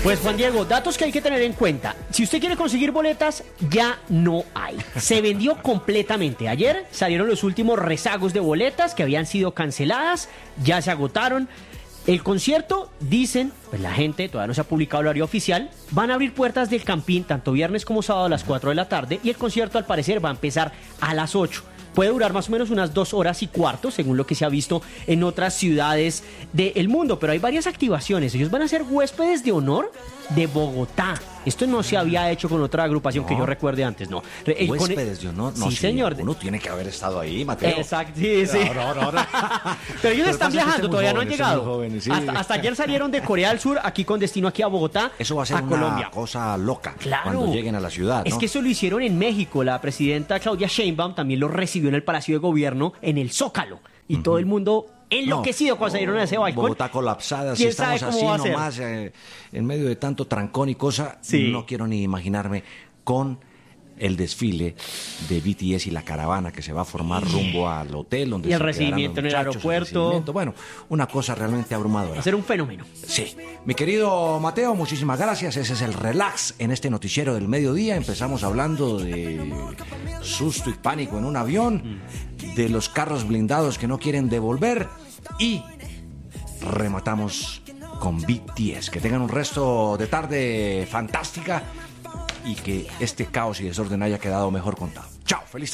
Pues Juan Diego, datos que hay que tener en cuenta. Si usted quiere conseguir boletas, ya no hay. Se vendió completamente. Ayer salieron los últimos rezagos de boletas que habían sido canceladas, ya se agotaron. El concierto, dicen, pues la gente, todavía no se ha publicado el horario oficial, van a abrir puertas del Campín tanto viernes como sábado a las 4 de la tarde y el concierto al parecer va a empezar a las 8. Puede durar más o menos unas 2 horas y cuarto, según lo que se ha visto en otras ciudades del mundo. Pero hay varias activaciones. Ellos van a ser huéspedes de honor de Bogotá. Esto no se había hecho con otra agrupación que yo recuerde antes, ¿no? Huéspedes de honor. No, sí, señor. Uno tiene que haber estado ahí, Mateo. Exacto, sí. No. Pero ellos están viajando, todavía no han jóvenes, llegado. Jóvenes, sí. Hasta ayer salieron de Corea del Sur, aquí con destino aquí a Bogotá. Eso va a ser una Colombia. cosa loca. Claro. Cuando lleguen a la ciudad, ¿no? Es que eso lo hicieron en México. La presidenta Claudia Sheinbaum también lo recibió en el Palacio de Gobierno, en el Zócalo. Y todo el mundo enloquecido cuando salieron a ese balcón. Bogotá colapsada, si ¿Quién estamos sabe cómo así va a ser? nomás, en medio de tanto trancón y cosa, Sí. no quiero ni imaginarme con el desfile de BTS y la caravana que se va a formar rumbo al hotel donde Y el se quedarán recibimiento los en el muchachos, aeropuerto. recibimiento. Bueno, una cosa realmente abrumadora. Va a ser un fenómeno. Sí, mi querido Mateo, muchísimas gracias. Ese es el relax en este noticiero del mediodía. Empezamos hablando de susto y pánico en un avión, de los carros blindados que no quieren devolver y rematamos con BTS. Que tengan un resto de tarde fantástica y que este caos y desorden haya quedado mejor contado. Chao, feliz tarde.